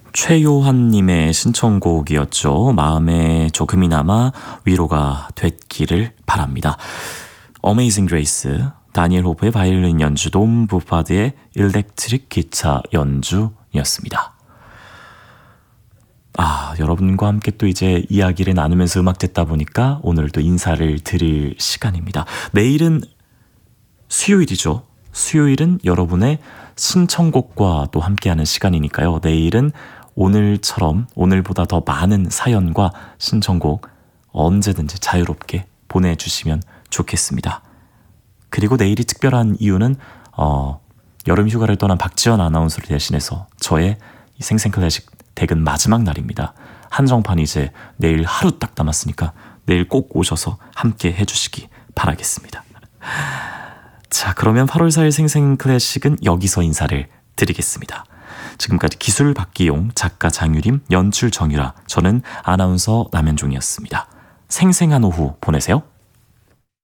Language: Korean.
최요한님의 신청곡이었죠. 마음에 조금이나마 위로가 됐기를 바랍니다. Amazing Grace, 다니엘 호프의 바이올린 연주, 돔 부파드의 일렉트릭 기차 연주였습니다. 여러분과 함께 또 이제 이야기를 나누면서 음악 듣다 보니까 오늘도 인사를 드릴 시간입니다. 내일은 수요일이죠. 수요일은 여러분의 신청곡과 또 함께하는 시간이니까요. 내일은 오늘처럼 오늘보다 더 많은 사연과 신청곡 언제든지 자유롭게 보내주시면 좋겠습니다. 그리고 내일이 특별한 이유는 여름 휴가를 떠난 박지연 아나운서를 대신해서 저의 이 생생클래식 댁은 마지막 날입니다. 한정판이 이제 내일 하루 딱 남았으니까 내일 꼭 오셔서 함께 해주시기 바라겠습니다. 자, 그러면 8월 4일 생생클래식은 여기서 인사를 드리겠습니다. 지금까지 기술 박기용, 작가 장유림, 연출 정유라, 저는 아나운서 남현종이었습니다. 생생한 오후 보내세요.